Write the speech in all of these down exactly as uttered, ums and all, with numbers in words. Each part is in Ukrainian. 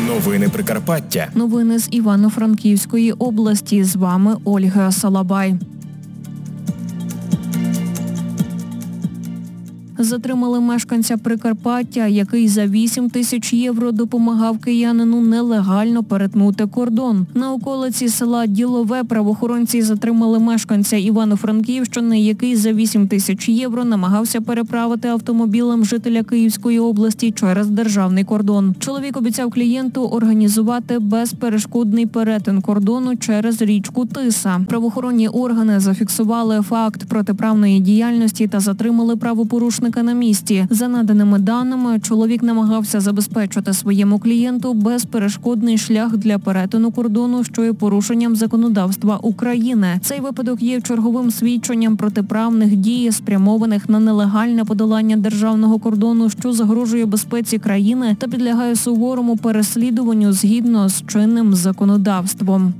Новини Прикарпаття. Новини з Івано-Франківської області. З вами Ольга Салабай. Затримали мешканця Прикарпаття, який за вісім тисяч євро допомагав киянину нелегально перетнути кордон. На околиці села Ділове правоохоронці затримали мешканця Івано-Франківщини, який за вісім тисяч євро намагався переправити автомобілем жителя Київської області через державний кордон. Чоловік обіцяв клієнту організувати безперешкодний перетин кордону через річку Тиса. Правоохоронні органи зафіксували факт протиправної діяльності та затримали правопорушника на місці. За наданими даними, чоловік намагався забезпечити своєму клієнту безперешкодний шлях для перетину кордону, що є порушенням законодавства України. Цей випадок є черговим свідченням протиправних дій, спрямованих на нелегальне подолання державного кордону, що загрожує безпеці країни та підлягає суворому переслідуванню згідно з чинним законодавством.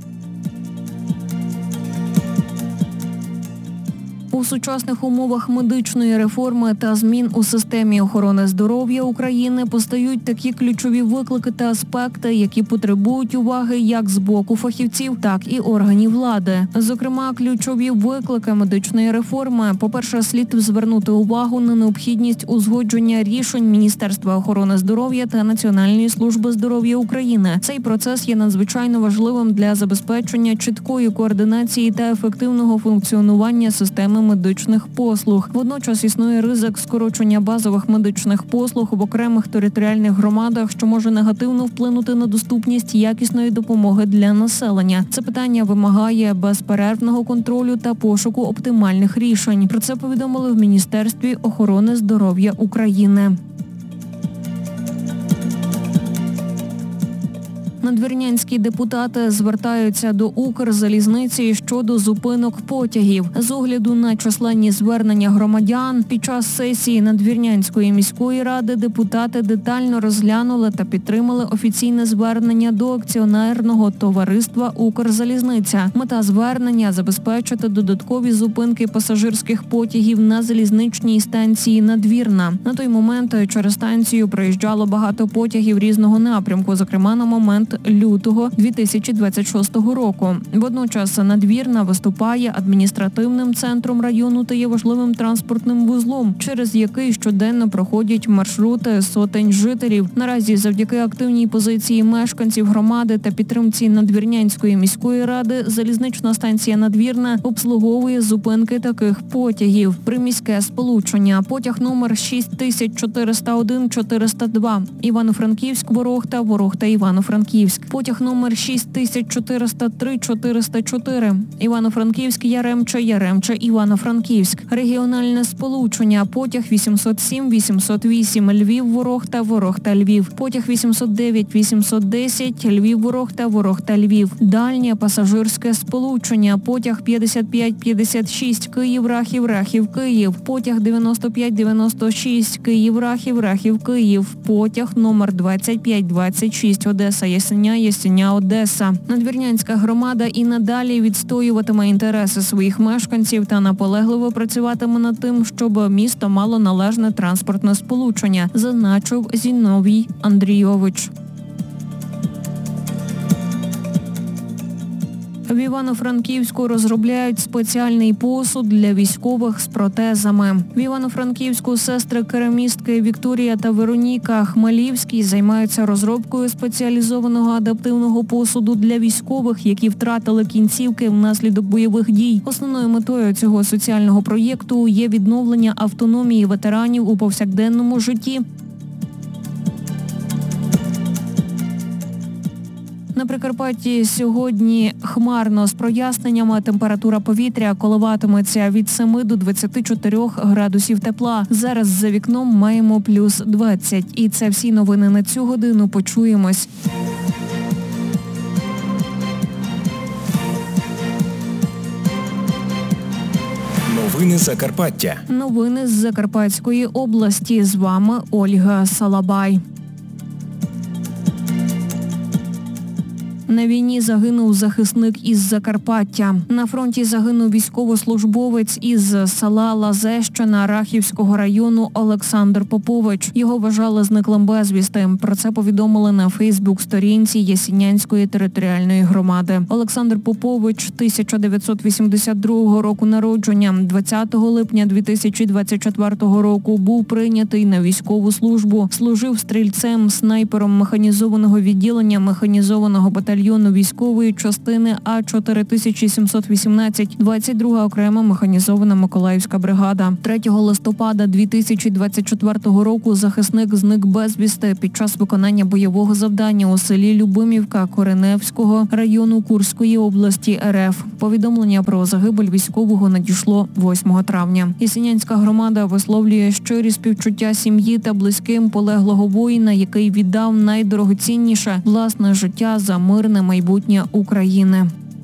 У сучасних умовах медичної реформи та змін у системі охорони здоров'я України постають такі ключові виклики та аспекти, які потребують уваги як з боку фахівців, так і органів влади. Зокрема, ключові виклики медичної реформи. По-перше, слід звернути увагу на необхідність узгодження рішень Міністерства охорони здоров'я та Національної служби здоров'я України. Цей процес є надзвичайно важливим для забезпечення чіткої координації та ефективного функціонування системи медичних послуг. Водночас існує ризик скорочення базових медичних послуг в окремих територіальних громадах, що може негативно вплинути на доступність якісної допомоги для населення. Це питання вимагає безперервного контролю та пошуку оптимальних рішень. Про це повідомили в Міністерстві охорони здоров'я України. Надвірнянські депутати звертаються до Укрзалізниці щодо зупинок потягів. З огляду на численні звернення громадян, під час сесії Надвірнянської міської ради депутати детально розглянули та підтримали офіційне звернення до акціонерного товариства «Укрзалізниця». Мета звернення – забезпечити додаткові зупинки пасажирських потягів на залізничній станції Надвірна. На той момент через станцію проїжджало багато потягів різного напрямку, зокрема на момент лютого дві тисячі двадцять шостого року. Водночас Надвірна виступає адміністративним центром району та є важливим транспортним вузлом, через який щоденно проходять маршрути сотень жителів. Наразі завдяки активній позиції мешканців громади та підтримці Надвірнянської міської ради залізнична станція Надвірна обслуговує зупинки таких потягів. Приміське сполучення. Потяг номер шість тисяч чотириста один чотириста два. Івано-Франківськ, Ворохта, Ворохта, Івано-Франківськ. Потяг номер шість тисяч чотириста три чотириста чотири. Івано-Франківськ, Яремче, Яремче, Івано-Франківськ. Регіональне сполучення. Потяг вісімсот сім вісімсот вісім. Львів, Ворохта, Ворохта, Львів. Потяг вісімсот дев'ять вісімсот десять. Львів, Ворохта, Ворохта, Львів. Дальнє пасажирське сполучення. Потяг п'ятдесят п'ять п'ятдесят шість. Київ, Рахів, Рахів, Київ. Потяг дев'яносто п'ять дев'яносто шість. Київ, Рахів, Рахів, Київ. Потяг номер двадцять п'ять двадцять шість. Одеса, Ясеня, Ясеня, Одеса. Надвірнянська громада і надалі відстоюватиме інтереси своїх мешканців та наполегливо працюватиме над тим, щоб місто мало належне транспортне сполучення, зазначив Зіновій Андрійович. В Івано-Франківську розробляють спеціальний посуд для військових з протезами. В Івано-Франківську сестри-керамістки Вікторія та Вероніка Хмелівські займаються розробкою спеціалізованого адаптивного посуду для військових, які втратили кінцівки внаслідок бойових дій. Основною метою цього соціального проєкту є відновлення автономії ветеранів у повсякденному житті. На Прикарпатті сьогодні хмарно з проясненнями. Температура повітря коливатиметься від семи до двадцяти чотирьох градусів тепла. Зараз за вікном маємо плюс двадцять. І це всі новини на цю годину. Почуємось. Новини Закарпаття. Новини з Закарпатської області. З вами Ольга Салабай. На війні загинув захисник із Закарпаття. На фронті загинув військовослужбовець із села Лазещина Рахівського району Олександр Попович. Його вважали зниклим безвісти. Про це повідомили на Фейсбук-сторінці Ясінянської територіальної громади. Олександр Попович тисяча дев'ятсот вісімдесят другого року народження. двадцятого липня дві тисячі двадцять четвертого року був прийнятий на військову службу. Служив стрільцем, снайпером механізованого відділення механізованого батальйону військової частини А чотири тисячі сімсот вісімнадцять, двадцять друга окрема механізована Миколаївська бригада. третього листопада дві тисячі двадцять четвертого року захисник зник безвісти під час виконання бойового завдання у селі Любимівка Кореневського району Курської області РФ. Повідомлення про загибель військового надійшло восьмого травня. Ясінянська громада висловлює щирі співчуття сім'ї та близьким полеглого воїна, який віддав найдорогоцінніше – власне життя за мирне майбутнє України.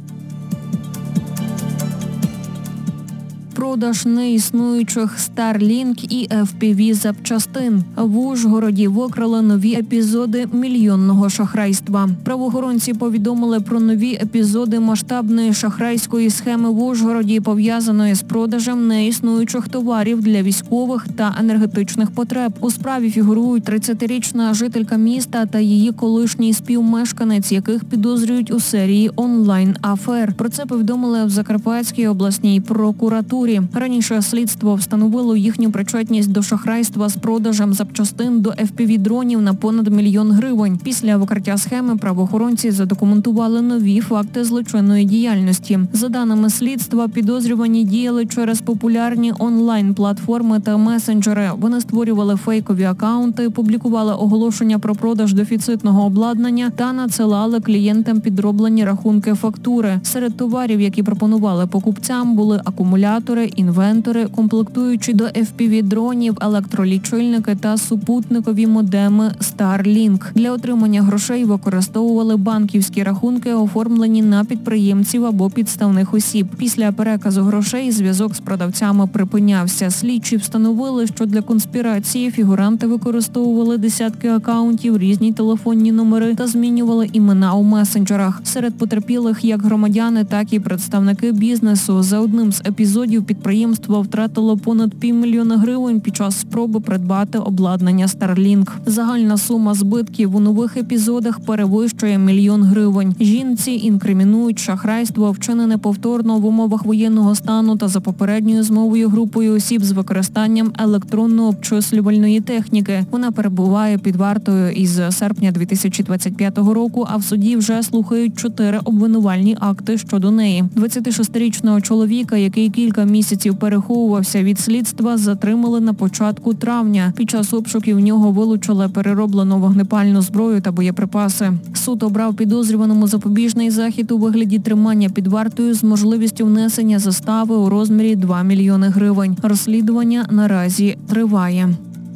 Продаж неіснуючих Starlink і еф пі ві-запчастин. В Ужгороді викрили нові епізоди мільйонного шахрайства. Правоохоронці повідомили про нові епізоди масштабної шахрайської схеми в Ужгороді, пов'язаної з продажем неіснуючих товарів для військових та енергетичних потреб. У справі фігурують тридцятирічна жителька міста та її колишній співмешканець, яких підозрюють у серії онлайн-афер. Про це повідомили в Закарпатській обласній прокуратурі. Раніше слідство встановило їхню причетність до шахрайства з продажем запчастин до еф пі ві-дронів на понад мільйон гривень. Після викриття схеми правоохоронці задокументували нові факти злочинної діяльності. За даними слідства, підозрювані діяли через популярні онлайн-платформи та месенджери. Вони створювали фейкові акаунти, публікували оголошення про продаж дефіцитного обладнання та надсилали клієнтам підроблені рахунки-фактури. Серед товарів, які пропонували покупцям, були акумулятори, інвентори, комплектуючі до еф пі ві-дронів, електролічильники та супутникові модеми Starlink. Для отримання грошей використовували банківські рахунки, оформлені на підприємців або підставних осіб. Після переказу грошей зв'язок з продавцями припинявся. Слідчі встановили, що для конспірації фігуранти використовували десятки акаунтів, різні телефонні номери та змінювали імена у месенджерах. Серед потерпілих як громадяни, так і представники бізнесу. За одним з епізодів підприємство втратило понад півмільйона гривень під час спроби придбати обладнання Starlink. Загальна сума збитків у нових епізодах перевищує мільйон гривень. Жінці інкримінують шахрайство, вчинене повторно в умовах воєнного стану та за попередньою змовою групою осіб з використанням електронно-обчислювальної техніки. Вона перебуває під вартою із серпня дві тисячі двадцять п'ятого року, а в суді вже слухають чотири обвинувальні акти щодо неї. двадцятишестирічного чоловіка, який кілька місяців переховувався від слідства, затримали на початку травня. Під час обшуків в нього вилучили перероблену вогнепальну зброю та боєприпаси. Суд обрав підозрюваному запобіжний захід у вигляді тримання під вартою з можливістю внесення застави у розмірі два мільйони гривень. Розслідування наразі триває.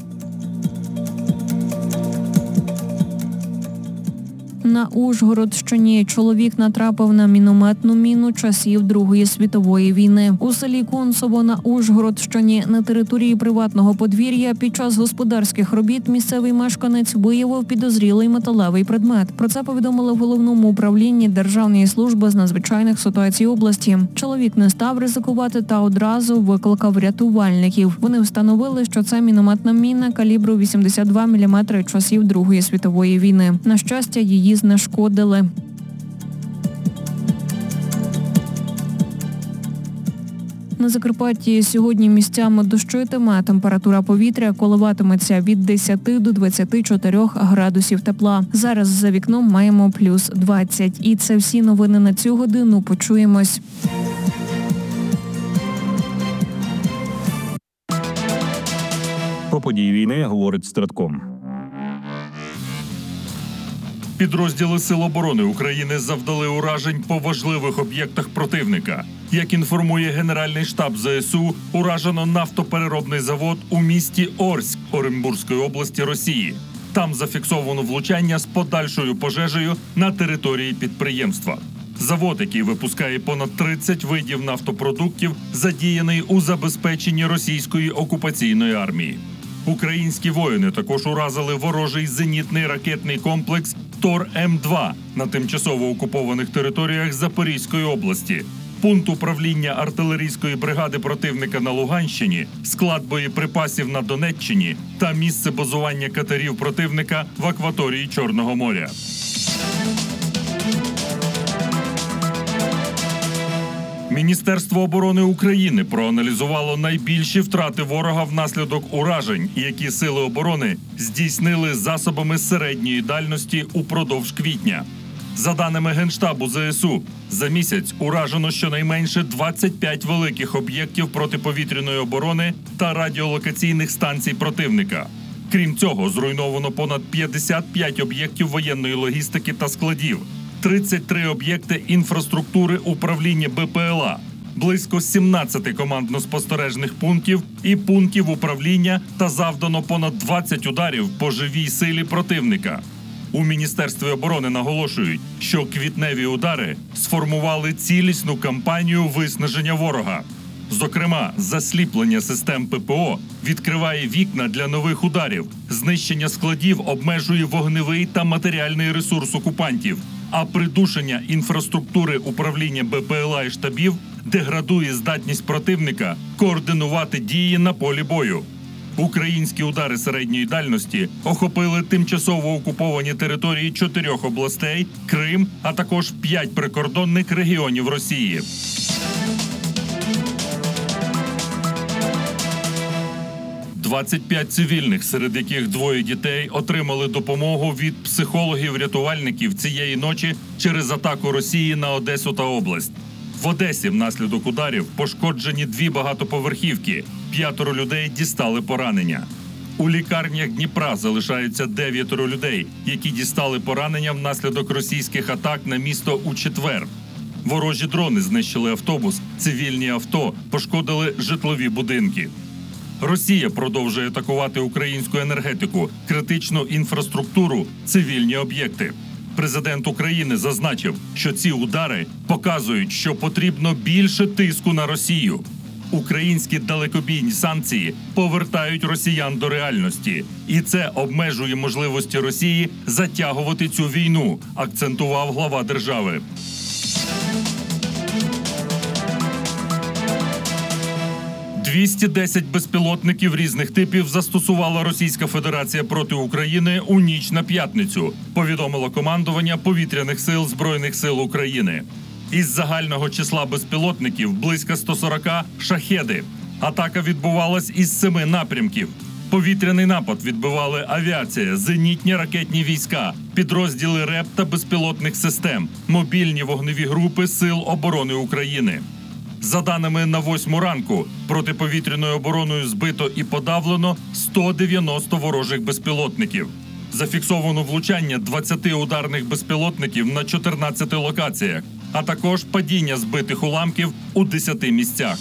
На Ужгородщині чоловік натрапив на мінометну міну часів Другої світової війни. У селі Концово на Ужгородщині на території приватного подвір'я під час господарських робіт місцевий мешканець виявив підозрілий металевий предмет. Про це повідомили в Головному управлінні Державної служби з надзвичайних ситуацій області. Чоловік не став ризикувати та одразу викликав рятувальників. Вони встановили, що це мінометна міна калібру вісімдесят два міліметри часів Другої світової війни. На щастя, її знешкодили. На Закарпатті сьогодні місцями дощитиме, температура повітря коливатиметься від десяти до двадцяти чотирьох градусів тепла. Зараз за вікном маємо плюс двадцять. І це всі новини на цю годину. Почуємось. Про події війни говорить Стратком. Підрозділи Сил оборони України завдали уражень по важливих об'єктах противника. Як інформує Генеральний штаб зе ес у, уражено нафтопереробний завод у місті Орськ Оренбурзької області Росії. Там зафіксовано влучання з подальшою пожежею на території підприємства. Завод, який випускає понад тридцять видів нафтопродуктів, задіяний у забезпеченні російської окупаційної армії. Українські воїни також уразили ворожий зенітний ракетний комплекс Тор М два на тимчасово окупованих територіях Запорізької області, пункт управління артилерійської бригади противника на Луганщині, склад боєприпасів на Донеччині та місце базування катерів противника в акваторії Чорного моря. Міністерство оборони України проаналізувало найбільші втрати ворога внаслідок уражень, які сили оборони здійснили засобами середньої дальності упродовж квітня. За даними Генштабу Зе Ес У, за місяць уражено щонайменше двадцять п'ять великих об'єктів протиповітряної оборони та радіолокаційних станцій противника. Крім цього, зруйновано понад п'ятдесят п'ять об'єктів воєнної логістики та складів, тридцять три об'єкти інфраструктури управління Бе Пе Ел А, близько сімнадцять командно-спостережних пунктів і пунктів управління та завдано понад двадцять ударів по живій силі противника. У Міністерстві оборони наголошують, що квітневі удари сформували цілісну кампанію виснаження ворога. Зокрема, засліплення систем Пе Пе О відкриває вікна для нових ударів, знищення складів обмежує вогневий та матеріальний ресурс окупантів, а придушення інфраструктури управління Бе Пе Ел А і штабів деградує здатність противника координувати дії на полі бою. Українські удари середньої дальності охопили тимчасово окуповані території чотирьох областей, Крим, а також п'ять прикордонних регіонів Росії. двадцять п'ять цивільних, серед яких двоє дітей, отримали допомогу від психологів-рятувальників цієї ночі через атаку Росії на Одесу та область. В Одесі внаслідок ударів пошкоджені дві багатоповерхівки, п'ятеро людей дістали поранення. У лікарнях Дніпра залишаються дев'ятеро людей, які дістали поранення внаслідок російських атак на місто у четвер. Ворожі дрони знищили автобус, цивільні авто, пошкодили житлові будинки. Росія продовжує атакувати українську енергетику, критичну інфраструктуру, цивільні об'єкти. Президент України зазначив, що ці удари показують, що потрібно більше тиску на Росію. Українські далекобійні санкції повертають росіян до реальності. І це обмежує можливості Росії затягувати цю війну, акцентував глава держави. двісті десять безпілотників різних типів застосувала Російська Федерація проти України у ніч на п'ятницю, повідомило командування Повітряних сил Збройних сил України. Із загального числа безпілотників близько сто сорок – «Шахеди». Атака відбувалась із семи напрямків. Повітряний напад відбивали авіація, зенітні ракетні війська, підрозділи РЕП та безпілотних систем, мобільні вогневі групи Сил оборони України. За даними на восьму ранку, протиповітряною обороною збито і подавлено сто дев'яносто ворожих безпілотників. Зафіксовано влучання двадцяти ударних безпілотників на чотирнадцяти локаціях, а також падіння збитих уламків у десяти місцях.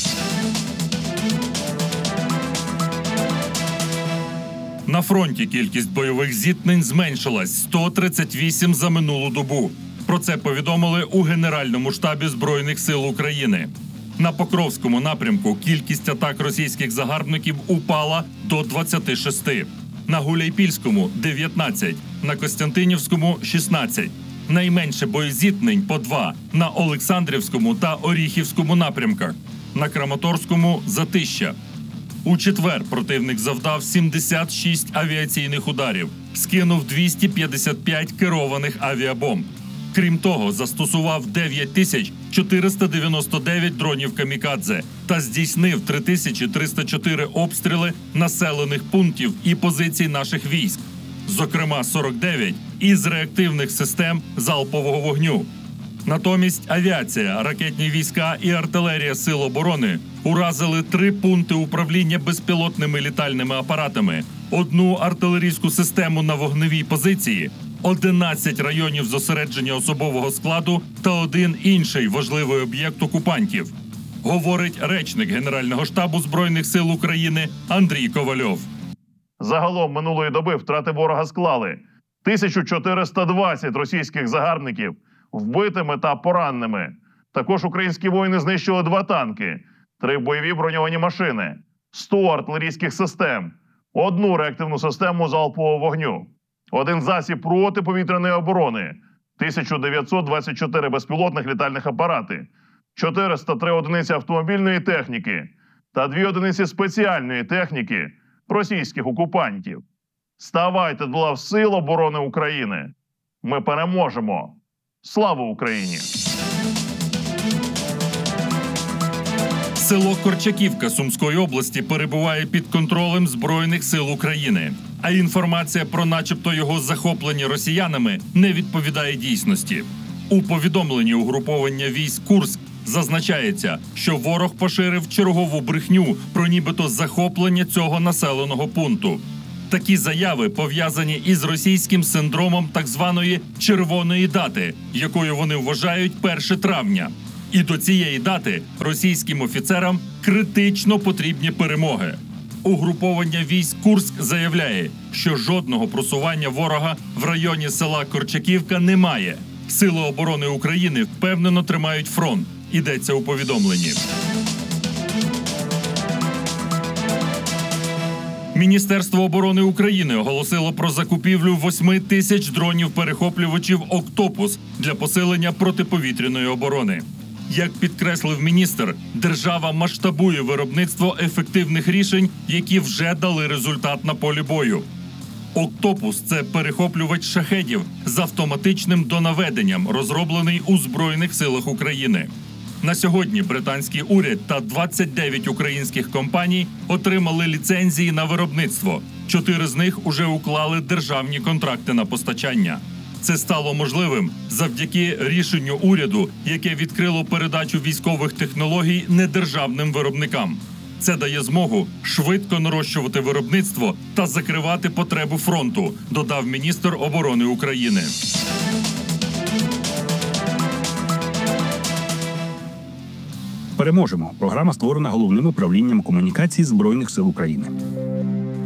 На фронті кількість бойових зіткнень зменшилась – сто тридцять вісім за минулу добу. Про це повідомили у Генеральному штабі Збройних сил України. На Покровському напрямку кількість атак російських загарбників упала до двадцяти шести. На Гуляйпільському – дев'ятнадцять, на Костянтинівському – шістнадцять. Найменше боєзіткнень – по два на Олександрівському та Оріхівському напрямках. На Краматорському – затища. У четвер противник завдав сімдесят шість авіаційних ударів, скинув двісті п'ятдесят п'ять керованих авіабомб. Крім того, застосував дев'ять тисяч чотириста дев'яносто дев'ять дронів камікадзе та здійснив три тисячі триста чотири обстріли населених пунктів і позицій наших військ, зокрема сорок дев'ять із реактивних систем залпового вогню. Натомість авіація, ракетні війська і артилерія Сил оборони уразили три пункти управління безпілотними літальними апаратами, одну артилерійську систему на вогневій позиції, одинадцять районів зосередження особового складу та один інший важливий об'єкт окупантів, говорить речник Генерального штабу Збройних сил України Андрій Ковальов. Загалом минулої доби втрати ворога склали тисячу чотириста двадцять російських загарбників вбитими та пораненими. Також українські воїни знищили два танки, три бойові броньовані машини, сто артилерійських систем, одну реактивну систему залпового вогню, один засіб протиповітряної оборони, тисяча дев'ятсот двадцять чотири безпілотних літальних апарати, чотириста три одиниці автомобільної техніки та дві одиниці спеціальної техніки російських окупантів. Ставайте до лав Сил оборони України. Ми переможемо. Слава Україні! Село Корчаківка Сумської області перебуває під контролем Збройних сил України. А інформація про начебто його захоплення росіянами не відповідає дійсності. У повідомленні угруповання військ Курськ зазначається, що ворог поширив чергову брехню про нібито захоплення цього населеного пункту. Такі заяви пов'язані із російським синдромом так званої «червоної дати», якою вони вважають перше травня. І до цієї дати російським офіцерам критично потрібні перемоги. Угруповання військ Курськ заявляє, що жодного просування ворога в районі села Корчаківка немає. Сили оборони України впевнено тримають фронт, йдеться у повідомленні. Міністерство оборони України оголосило про закупівлю восьми тисяч дронів-перехоплювачів «Октопус» для посилення протиповітряної оборони. Як підкреслив міністр, держава масштабує виробництво ефективних рішень, які вже дали результат на полі бою. «Октопус» – це перехоплювач шахедів з автоматичним донаведенням, розроблений у Збройних силах України. На сьогодні британський уряд та двадцять дев'ять українських компаній отримали ліцензії на виробництво. Чотири з них уже уклали державні контракти на постачання. Це стало можливим завдяки рішенню уряду, яке відкрило передачу військових технологій недержавним виробникам. Це дає змогу швидко нарощувати виробництво та закривати потребу фронту, додав міністр оборони України. Переможемо. Програма створена Головним управлінням комунікацій Збройних сил України.